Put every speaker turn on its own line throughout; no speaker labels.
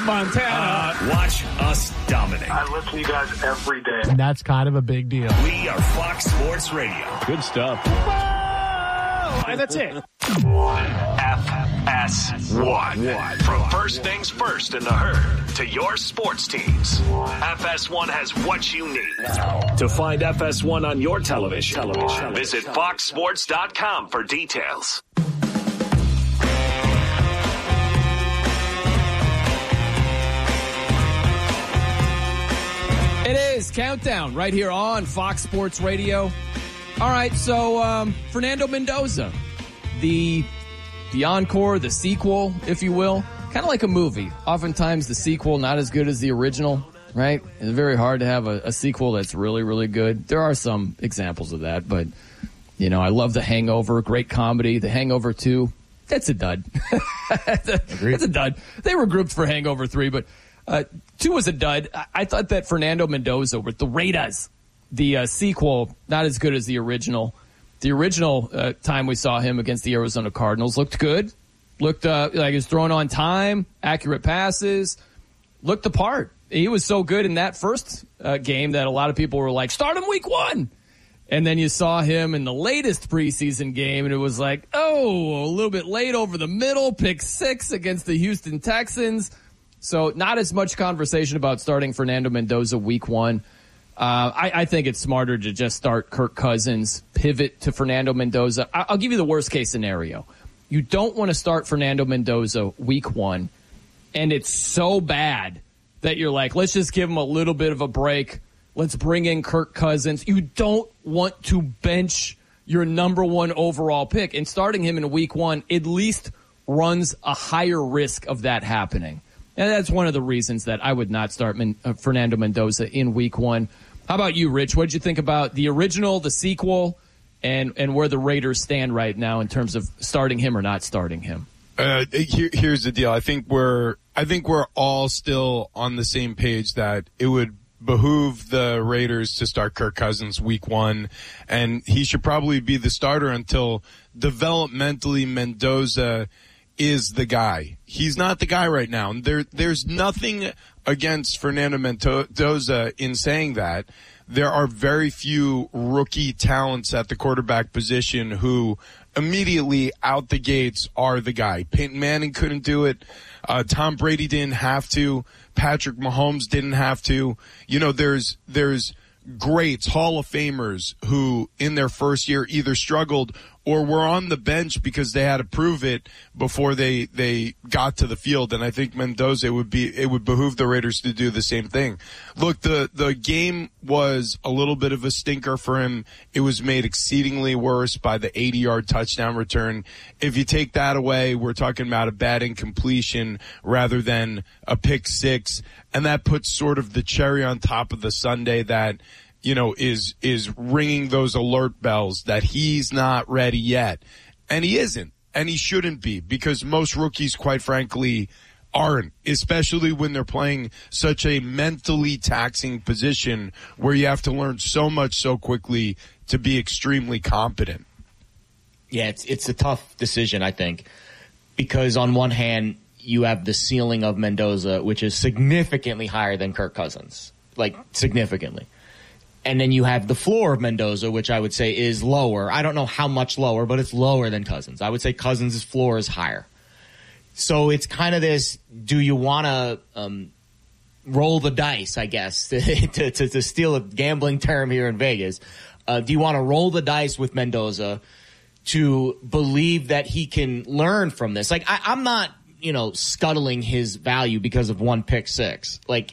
Montana.
Watch us dominate.
I listen to you guys every day.
And that's kind of a big deal.
We are Fox Sports Radio.
Good stuff.
And that's it.
FS1. From first things first in the herd to your sports teams, FS1 has what you need. To find FS1 on your television, visit foxsports.com for details.
It is Countdown right here on Fox Sports Radio. All right, so Fernando Mendoza, the encore, the sequel, if you will, kind of like a movie. Oftentimes the sequel not as good as the original, right? It's very hard to have a sequel that's really, really good. There are some examples of that, but, you know, I love The Hangover, great comedy. The Hangover 2, that's a dud. That's a dud. They were grouped for Hangover 3, but 2 was a dud. I thought that Fernando Mendoza with the Raiders, the sequel, not as good as the original. The original time we saw him against the Arizona Cardinals looked good. Looked like he was throwing on time, accurate passes, looked the part. He was so good in that first game that a lot of people were like, start him week 1. And then you saw him in the latest preseason game, and it was like, oh, a little bit late over the middle, pick 6 against the Houston Texans. So not as much conversation about starting Fernando Mendoza week 1. I think it's smarter to just start Kirk Cousins, pivot to Fernando Mendoza. I'll give you the worst case scenario. You don't want to start Fernando Mendoza week 1, and it's so bad that you're like, let's just give him a little bit of a break. Let's bring in Kirk Cousins. You don't want to bench your number 1 overall pick, and starting him in week 1 at least runs a higher risk of that happening. And that's one of the reasons that I would not start Fernando Mendoza in week 1. How about you, Rich? What did you think about the original, the sequel, and where the Raiders stand right now in terms of starting him or not starting him?
Here's the deal. I think we're all still on the same page that it would behoove the Raiders to start Kirk Cousins week 1, and he should probably be the starter until developmentally Mendoza is the guy. He's not the guy right now. There's nothing against Fernando Mendoza in saying that. There are very few rookie talents at the quarterback position who immediately out the gates are the guy. Peyton Manning couldn't do it. Tom Brady didn't have to. Patrick Mahomes didn't have to. You know, there's greats, Hall of Famers who in their first year either struggled or were on the bench because they had to prove it before they got to the field. And I think Mendoza, it would behoove the Raiders to do the same thing. Look, the game was a little bit of a stinker for him. It was made exceedingly worse by the 80-yard touchdown return. If you take that away, we're talking about a bad incompletion rather than a pick 6. And that puts sort of the cherry on top of the sundae that, you know, is ringing those alert bells that he's not ready yet. And he isn't. And he shouldn't be, because most rookies, quite frankly, aren't, especially when they're playing such a mentally taxing position where you have to learn so much so quickly to be extremely competent.
Yeah, it's a tough decision, I think, because on one hand, you have the ceiling of Mendoza, which is significantly higher than Kirk Cousins, like significantly. And then you have the floor of Mendoza, which I would say is lower. I don't know how much lower, but it's lower than Cousins. I would say Cousins' floor is higher. So it's kind of this, do you want to roll the dice, I guess, to steal a gambling term here in Vegas. Do you want to roll the dice with Mendoza to believe that he can learn from this? Like, I'm not, scuttling his value because of one pick 6. Like,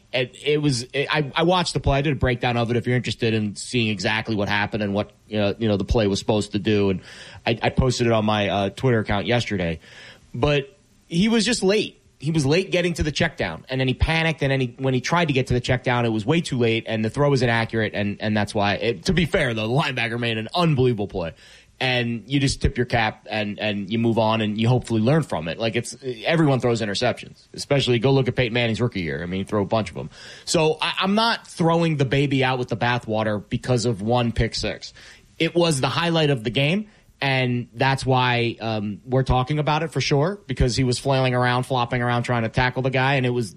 I watched the play. I did a breakdown of it if you're interested in seeing exactly what happened and what, the play was supposed to do. And I posted it on my Twitter account yesterday. But he was just late. He was late getting to the check down, and then he panicked, and then when he tried to get to the check down, it was way too late, and the throw was inaccurate, and that's why, to be fair, though, the linebacker made an unbelievable play. And you just tip your cap and you move on and you hopefully learn from it. Like, everyone throws interceptions, especially go look at Peyton Manning's rookie year. I mean, he threw a bunch of them. So I'm not throwing the baby out with the bathwater because of one pick 6. It was the highlight of the game. And that's why we're talking about it for sure, because he was flailing around, flopping around, trying to tackle the guy, and it was